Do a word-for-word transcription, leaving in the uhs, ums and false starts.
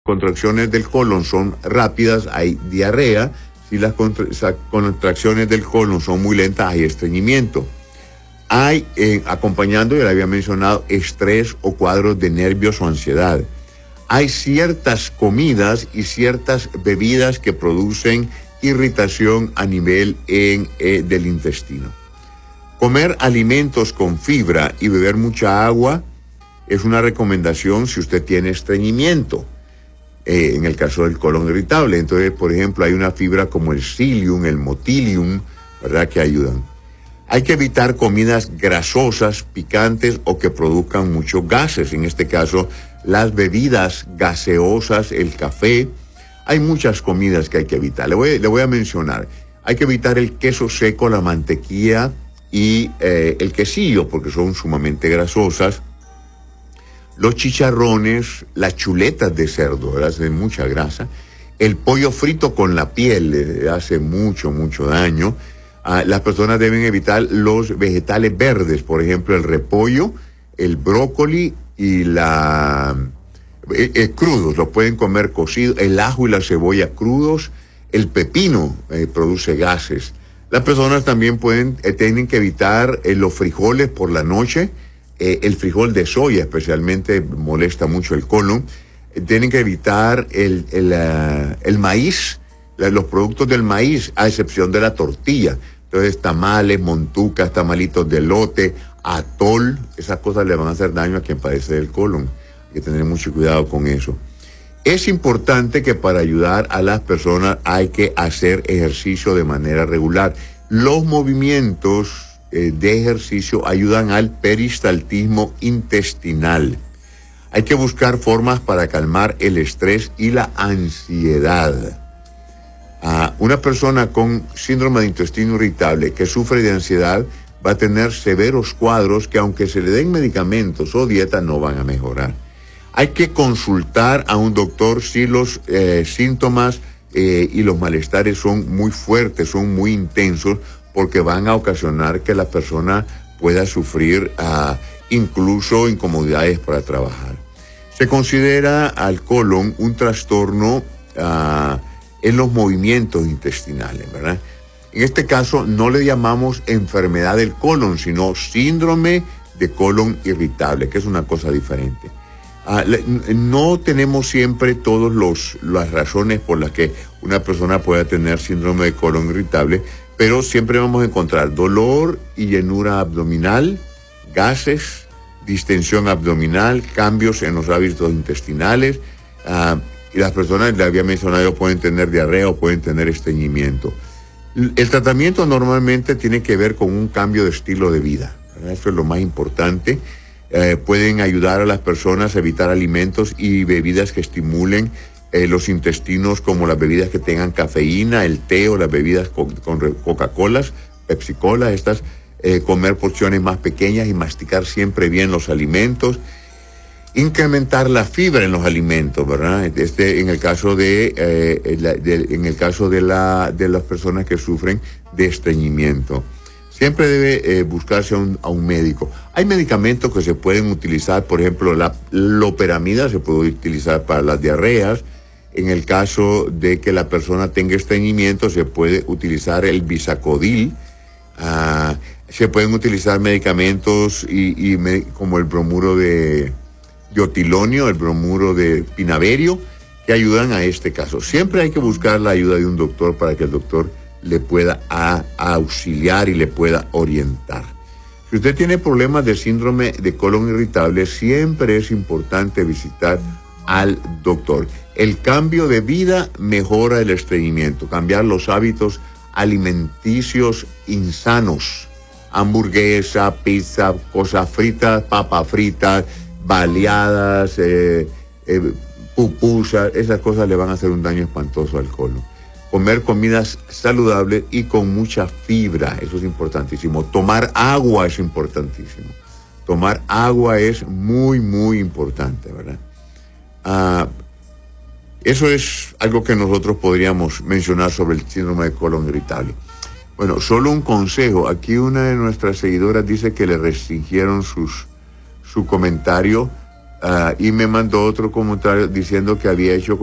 contracciones del colon son rápidas, hay diarrea. Si las contra contracciones del colon son muy lentas, hay estreñimiento. Hay, eh, acompañando, ya le había mencionado, estrés o cuadros de nervios o ansiedad. Hay ciertas comidas y ciertas bebidas que producen irritación a nivel en, eh, del intestino. Comer alimentos con fibra y beber mucha agua es una recomendación si usted tiene estreñimiento. Eh, en el caso del colon irritable. Entonces, por ejemplo, hay una fibra como el psyllium, el motilium, ¿verdad?, que ayudan. Hay que evitar comidas grasosas, picantes o que produzcan muchos gases. En este caso, las bebidas gaseosas, el café. Hay muchas comidas que hay que evitar. Le voy, le voy a mencionar. Hay que evitar el queso seco, la mantequilla y eh, el quesillo, porque son sumamente grasosas. Los chicharrones, las chuletas de cerdo, ¿verdad?, hacen mucha grasa. El pollo frito con la piel le hace mucho, mucho daño. Uh, las personas deben evitar los vegetales verdes, por ejemplo, el repollo, el brócoli y la... Eh, eh, crudos, los pueden comer cocidos. El ajo y la cebolla crudos. El pepino eh, produce gases. Las personas también pueden, eh, tienen que evitar eh, los frijoles por la noche. Eh, el frijol de soya especialmente molesta mucho el colon. Eh, tienen que evitar el, el, uh, el maíz, la, los productos del maíz, a excepción de la tortilla. Entonces, tamales, montucas, tamalitos de elote, atol, esas cosas le van a hacer daño a quien padece del colon. Hay que tener mucho cuidado con eso. Es importante que para ayudar a las personas hay que hacer ejercicio de manera regular. Los movimientos de ejercicio ayudan al peristaltismo intestinal. Hay que buscar formas para calmar el estrés y la ansiedad. Uh, una persona con síndrome de intestino irritable que sufre de ansiedad va a tener severos cuadros que, aunque se le den medicamentos o dieta, no van a mejorar. Hay que consultar a un doctor si los eh, síntomas eh, y los malestares son muy fuertes, son muy intensos, porque van a ocasionar que la persona pueda sufrir uh, incluso incomodidades para trabajar. Se considera al colon un trastorno uh, en los movimientos intestinales, ¿verdad? En este caso no le llamamos enfermedad del colon, sino síndrome de colon irritable, que es una cosa diferente. Uh, le, no tenemos siempre todas las razones por las que una persona pueda tener síndrome de colon irritable, pero siempre vamos a encontrar dolor y llenura abdominal, gases, distensión abdominal, cambios en los hábitos intestinales, uh, y las personas, le había mencionado, pueden tener diarrea o pueden tener estreñimiento. El tratamiento normalmente tiene que ver con un cambio de estilo de vida, ¿verdad? Eso es lo más importante. Eh, pueden ayudar a las personas a evitar alimentos y bebidas que estimulen eh, los intestinos, como las bebidas que tengan cafeína, el té o las bebidas con, con Coca-Colas, Pepsi-Cola, estas, eh, comer porciones más pequeñas y masticar siempre bien los alimentos. Incrementar la fibra en los alimentos, ¿verdad? Este, en el caso de, eh, la, de en el caso de la de las personas que sufren de estreñimiento. Siempre debe eh, buscarse a un, a un médico. Hay medicamentos que se pueden utilizar, por ejemplo, la loperamida se puede utilizar para las diarreas. En el caso de que la persona tenga estreñimiento, se puede utilizar el Bisacodil. Uh, se pueden utilizar medicamentos y, y me, como el bromuro de diotilonio, el bromuro de pinaverio, que ayudan a este caso. Siempre hay que buscar la ayuda de un doctor para que el doctor le pueda a, a auxiliar y le pueda orientar. Si usted tiene problemas de síndrome de colon irritable, siempre es importante visitar al doctor. El cambio de vida mejora el estreñimiento, cambiar los hábitos alimenticios insanos, hamburguesa, pizza, cosas fritas, papas fritas, baleadas, eh, eh, pupusas, esas cosas le van a hacer un daño espantoso al colon. Comer comidas saludables y con mucha fibra, eso es importantísimo. Tomar agua es importantísimo. Tomar agua es muy, muy importante, ¿verdad? Uh, eso es algo que nosotros podríamos mencionar sobre el síndrome de colon irritable. Bueno, solo un consejo. Aquí una de nuestras seguidoras dice que le restringieron sus, su comentario Uh, y me mandó otro comentario diciendo que había hecho